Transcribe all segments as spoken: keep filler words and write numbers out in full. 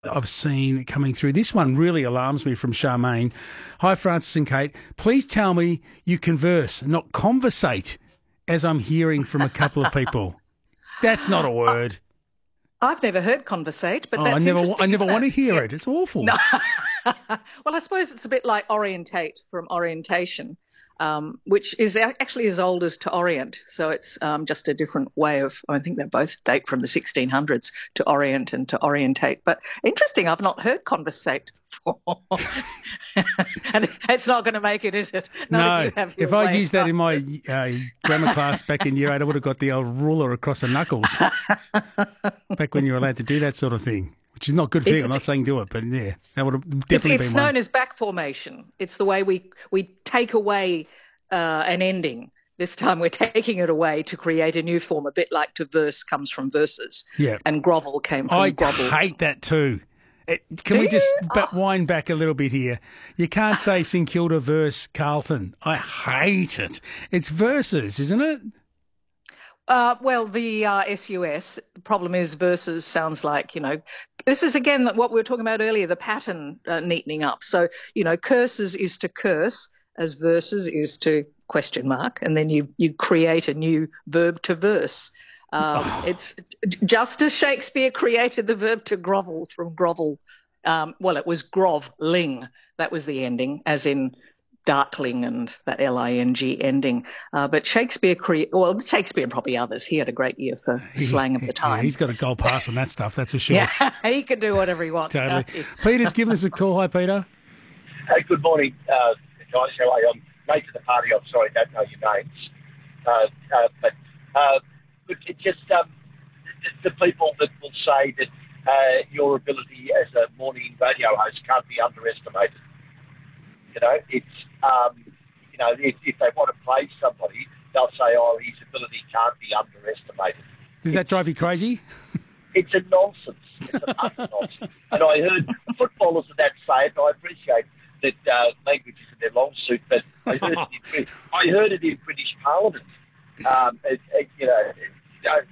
I've seen coming through. This one really alarms me from Charmaine. Hi, Francis and Kate. Please tell me you converse, not conversate, as I'm hearing from a couple of people. That's not a word. I've never heard conversate, but oh, that's I never, interesting. I never want to hear it. It's awful. No. Well, I suppose it's a bit like orientate from orientation, um, which is actually as old as to orient. So it's um, just a different way of, I think they both date from the sixteen hundreds, to orient and to orientate. But interesting, I've not heard conversate before. And it's not going to make it, is it? Not no, if, you have if I used that in my uh, grammar class back in year eight, I would have got the old ruler across the knuckles. Back when you were allowed to do that sort of thing. Which is not good for you. I'm not saying do it, but yeah, that would have definitely it's, it's been one. known as back formation. It's the way we, we take away uh, an ending. This time we're taking it away to create a new form, a bit like to verse comes from verses. Yeah. And grovel came from I grovel. I hate that too. It, can do we just you? but Oh. wind back a little bit here? You can't say St Kilda verse Carlton. I hate it. It's verses, isn't it? Uh, well, the uh, S U S, the problem is verses sounds like, you know, this is again what we were talking about earlier, the pattern uh, neatening up. So, you know, curses is to curse as verses is to question mark. And then you, you create a new verb to verse. Um, oh. It's just as Shakespeare created the verb to grovel from grovel. Um, well, it was groveling. That was the ending, as in darkling and that L I N G ending. Uh, but Shakespeare, cre- well, Shakespeare and probably others, he had a great ear for slang of the time. Yeah, he's got a gold pass on that stuff, that's for sure. Yeah, he can do whatever he wants. Totally. Peter's given us a call. Hi, Peter. Hey, good morning, uh, guys. How are you? I'm late to the party. I'm sorry, I don't know your names. Uh, uh, but uh, look, it just um, the people that will say that uh, your ability as a morning radio host can't be underestimated. You know, it's, um, you know, if, if they want to play somebody, they'll say, oh, his ability can't be underestimated. Does that drive you crazy? It's a nonsense. It's an utter nonsense. And I heard footballers of that say it, and I appreciate that uh, language is in their long suit, but I heard it in, I heard it in British Parliament. Um, it, it, you know, it, you know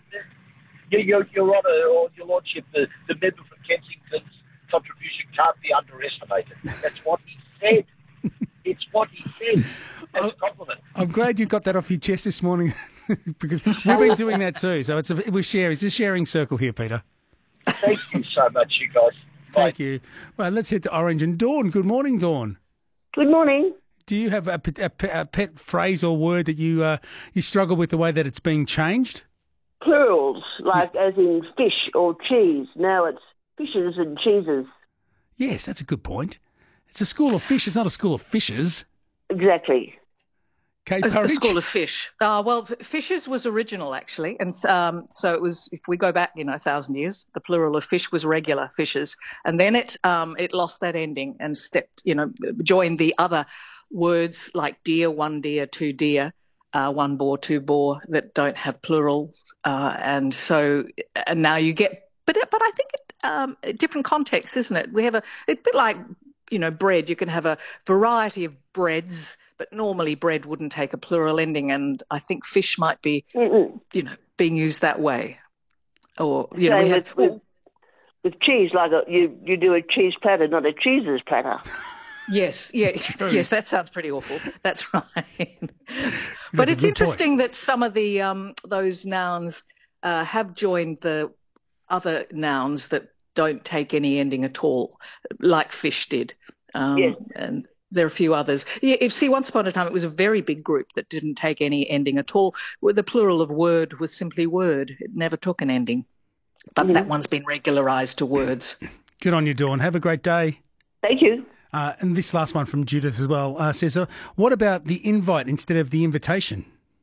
your, your Honour, or your Lordship, the, the member from Kensington's contribution can't be underestimated. That's what he said. It's what he said as a compliment. I'm glad you got that off your chest this morning because we've been doing that too. So it's a, we share. It's a sharing circle here, Peter. Thank you so much, you guys. Thank Bye. you. Well, let's head to Orange and Dawn. Good morning, Dawn. Good morning. Do you have a, a, a pet phrase or word that you uh, you struggle with the way that it's being changed? Plurals, like yeah. as in fish or cheese. Now it's fishes and cheeses. Yes, that's a good point. It's a school of fish. It's not a school of fishes. Exactly. Kate It's Purridge? the school of fish. Uh, well, fishes was original, actually. And um, so it was, if we go back, you know, a thousand years, the plural of fish was regular fishes. And then it um, it lost that ending and stepped, you know, joined the other words like deer, one deer, two deer, uh, one boar, two boar that don't have plural. Uh, and so, and now you get, but, but I think it, um, different context, isn't it? We have a, it's a bit like, you know, bread. You can have a variety of breads, but normally bread wouldn't take a plural ending. And I think fish might be, Mm-mm. you know, being used that way. Or, you know, Same we have... with, with, with cheese, like a, you, you do a cheese platter, not a cheeses platter. Yes, yeah, yes, that sounds pretty awful. That's right. But it's interesting point. that some of the um, those nouns uh, have joined the other nouns that don't take any ending at all, like fish did. Um, yes. And there are a few others. Yeah, if, see, once upon a time, it was a very big group that didn't take any ending at all. The plural of word was simply word. It never took an ending. But mm-hmm. that one's been regularised to words. Good on you, Dawn. Have a great day. Thank you. Uh, and this last one from Judith as well uh, says, uh, what about the invite instead of the invitation?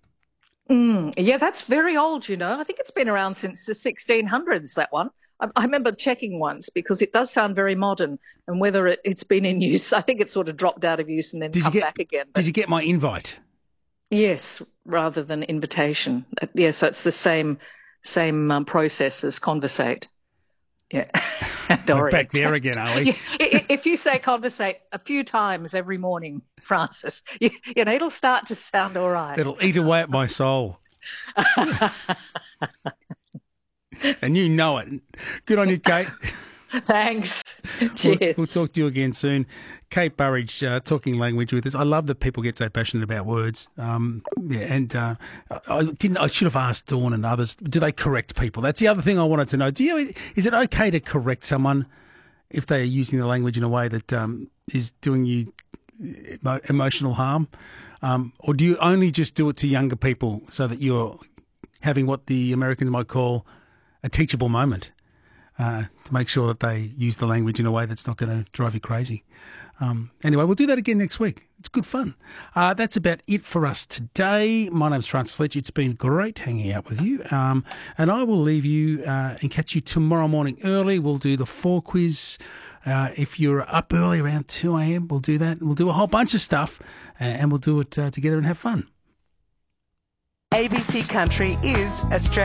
Mm, yeah, that's very old, you know. I think it's been around since the sixteen hundreds, that one. I, I remember checking once because it does sound very modern, and whether it, it's been in use, I think it's sort of dropped out of use and then did come you get, back again. But, did you get my invite? Yes, rather than invitation. Uh, yeah, so it's the same same um, process as conversate. Yeah. We're back there again, are we? If you say conversate a few times every morning, Francis, you, you know, it'll start to sound all right. It'll eat away at my soul. And you know it. Good on you, Kate. Thanks. We'll, Cheers. we'll talk to you again soon. Kate Burridge, uh, talking language with us. I love that people get so passionate about words. Um, yeah, and uh, I didn't. I should have asked Dawn and others. Do they correct people? That's the other thing I wanted to know. Do you? Is it okay to correct someone if they are using the language in a way that um, is doing you emo- emotional harm, um, or do you only just do it to younger people so that you're having what the Americans might call a teachable moment? Uh, to make sure that they use the language in a way that's not going to drive you crazy. Um, anyway, we'll do that again next week. It's good fun. Uh, that's about it for us today. My name's Francis Leach. It's been great hanging out with you. Um, and I will leave you uh, and catch you tomorrow morning early. We'll do the four quiz. Uh, if you're up early around two a.m., we'll do that. We'll do a whole bunch of stuff uh, and we'll do it uh, together and have fun. A B C Country is Australia.